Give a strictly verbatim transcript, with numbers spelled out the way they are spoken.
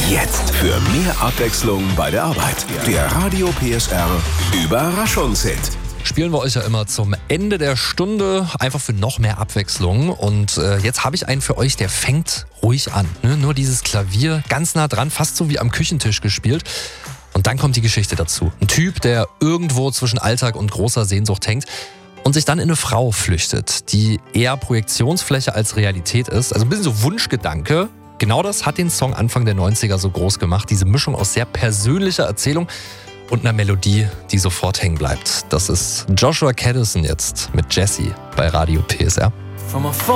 Jetzt für mehr Abwechslung bei der Arbeit. Der Radio P S R Überraschungshit. Spielen wir euch ja immer zum Ende der Stunde, einfach für noch mehr Abwechslung. Und äh, jetzt habe ich einen für euch, der fängt ruhig an. Ne? Nur dieses Klavier ganz nah dran, fast so wie am Küchentisch gespielt. Und dann kommt die Geschichte dazu. Ein Typ, der irgendwo zwischen Alltag und großer Sehnsucht hängt und sich dann in eine Frau flüchtet, die eher Projektionsfläche als Realität ist. Also ein bisschen so Wunschgedanke. Genau das hat den Song Anfang der neunziger so groß gemacht. Diese Mischung aus sehr persönlicher Erzählung und einer Melodie, die sofort hängen bleibt. Das ist Joshua Caddison jetzt mit Jessie bei Radio P S R.